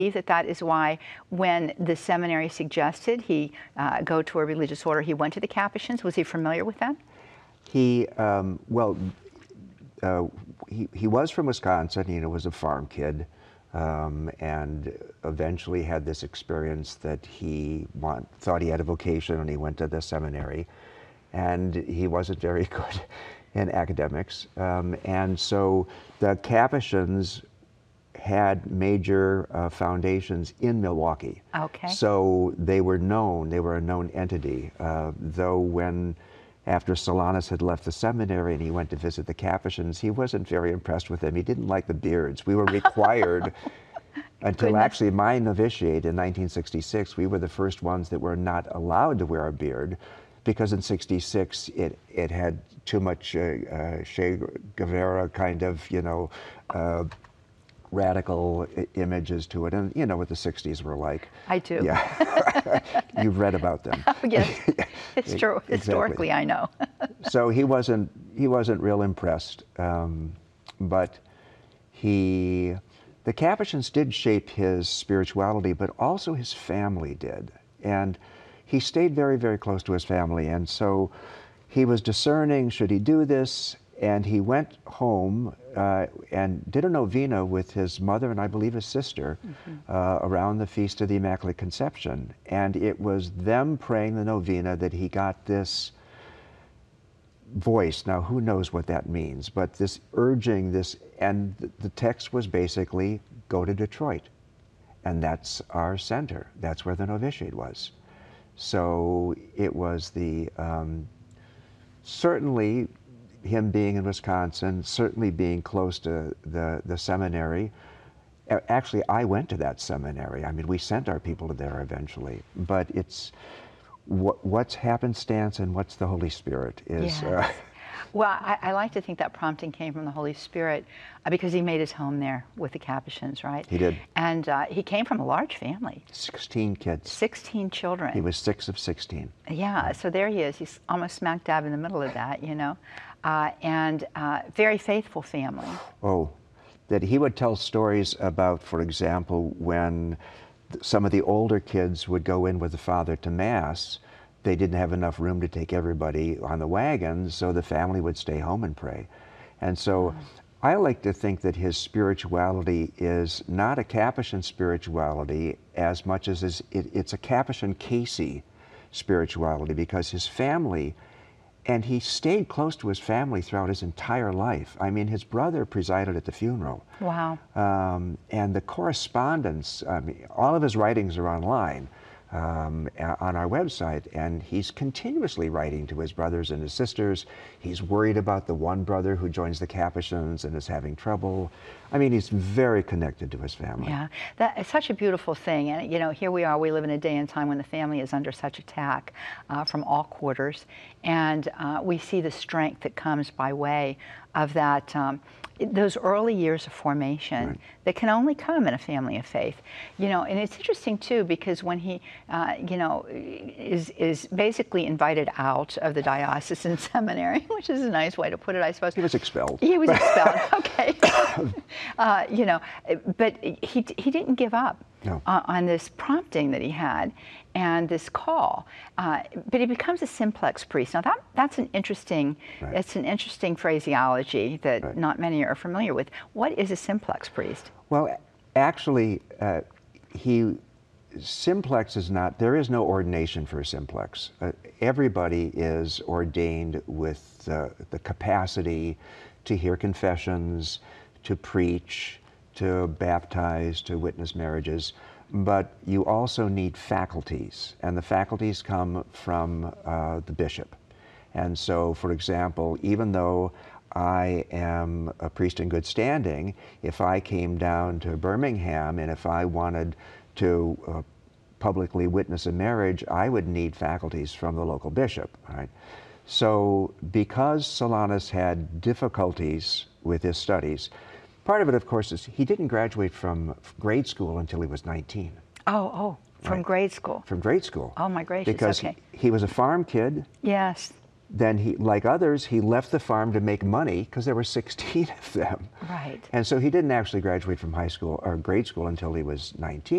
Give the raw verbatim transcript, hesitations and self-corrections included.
believe that that is why when the seminary suggested he uh, go to a religious order, he went to the Capuchins? Was he familiar with that? He, um, well, uh, he, he was from Wisconsin, you know, was a farm kid, um, and eventually had this experience that he want, thought he had a vocation, and he went to the seminary, and he wasn't very good in academics. Um, and so the Capuchins had major uh, foundations in Milwaukee. Okay. So they were known, they were a known entity, uh, though when after Solanus had left the seminary and he went to visit the Capuchins, he wasn't very impressed with them. He didn't like the beards. We were required, until Goodness. actually my novitiate in nineteen sixty-six, we were the first ones that were not allowed to wear a beard, because in sixty-six it, it had too much uh, uh, Che Guevara kind of, you know, uh, radical I images to it, and you know what the sixties were like. I do. Yeah, you've read about them. Oh, yes, it's true. Exactly. Historically, I know. So he wasn't he wasn't real impressed, um, but he, the Capuchins did shape his spirituality, but also his family did, and he stayed very very close to his family, and so he was discerning, should he do this? And he went home uh, and did a novena with his mother and I believe his sister mm-hmm. uh, around the Feast of the Immaculate Conception. And it was them praying the novena that he got this voice. Now, who knows what that means, but this urging, this, and th the text was basically, go to Detroit. And that's our center. That's where the novitiate was. So it was the, um, certainly, him being in Wisconsin, certainly being close to the, the seminary. Actually, I went to that seminary. I mean, we sent our people to there eventually. But it's what, what's happenstance and what's the Holy Spirit is. Yes. Uh, well, I, I like to think that prompting came from the Holy Spirit uh, because he made his home there with the Capuchins, right? He did. And uh, he came from a large family. sixteen kids. sixteen children. He was six of sixteen. Yeah, so there he is. He's almost smack dab in the middle of that, you know. Uh, and uh, very faithful family. Oh, that he would tell stories about, for example, when th some of the older kids would go in with the father to Mass, they didn't have enough room to take everybody on the wagon, so the family would stay home and pray. And so oh. I like to think that his spirituality is not a Capuchin spirituality as much as is, it, it's a Capuchin Casey spirituality, because his family, and he stayed close to his family throughout his entire life. I mean, his brother presided at the funeral. Wow. Um, and the correspondence, I mean, all of his writings are online um, on our website, and he's continuously writing to his brothers and his sisters. He's worried about the one brother who joins the Capuchins and is having trouble. I mean, he's very connected to his family. Yeah, that is such a beautiful thing. And, you know, here we are, we live in a day and time when the family is under such attack uh, from all quarters. And uh, we see the strength that comes by way of that, um, those early years of formation right. that can only come in a family of faith. You know, and it's interesting too, because when he, uh, you know, is, is basically invited out of the diocesan seminary, which is a nice way to put it, I suppose. He was expelled. He was expelled, okay. uh, you know, but he, he didn't give up no. on, on this prompting that he had and this call, uh, but he becomes a simplex priest. Now that that's an interesting, right. it's an interesting phraseology that right. not many are familiar with. What is a simplex priest? Well, actually, uh, he simplex is not. There is no ordination for a simplex. Uh, everybody is ordained with uh, the capacity to hear confessions, to preach, to baptize, to witness marriages. But you also need faculties, and the faculties come from uh, the bishop. And so, for example, even though I am a priest in good standing, if I came down to Birmingham and if I wanted to uh, publicly witness a marriage, I would need faculties from the local bishop, right? So because Solanus had difficulties with his studies, part of it, of course, is he didn't graduate from grade school until he was nineteen. Oh, oh, from right. grade school. From grade school. Oh, my gracious, because okay. he, he was a farm kid. Yes. Then he, like others, he left the farm to make money because there were sixteen of them. Right. And so he didn't actually graduate from high school or grade school until he was nineteen.